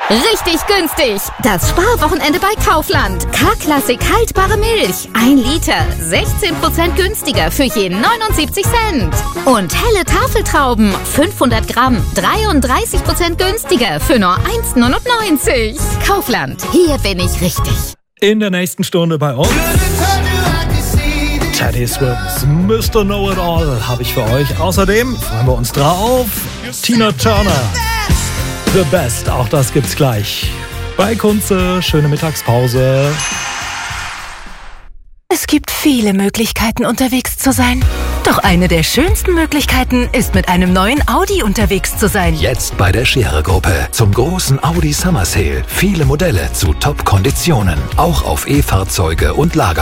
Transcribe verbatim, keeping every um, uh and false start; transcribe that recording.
Richtig günstig. Das Sparwochenende bei Kaufland. K-Klassik haltbare Milch. ein Liter. sechzehn Prozent günstiger für je neunundsiebzig Cent. Und helle Tafeltrauben. fünfhundert Gramm. dreiunddreißig Prozent günstiger für nur eins neunundneunzig. Kaufland. Hier bin ich richtig. In der nächsten Stunde bei uns Teddy Swims, Mister Know-It-All habe ich für euch. Außerdem freuen wir uns drauf. Tina Turner. The Best, auch das gibt's gleich. Bei Kunze, schöne Mittagspause. Es gibt viele Möglichkeiten, unterwegs zu sein. Doch eine der schönsten Möglichkeiten ist, mit einem neuen Audi unterwegs zu sein. Jetzt bei der Scherer-Gruppe zum großen Audi Summer Sale. Viele Modelle zu Top-Konditionen. Auch auf E-Fahrzeuge und Lager.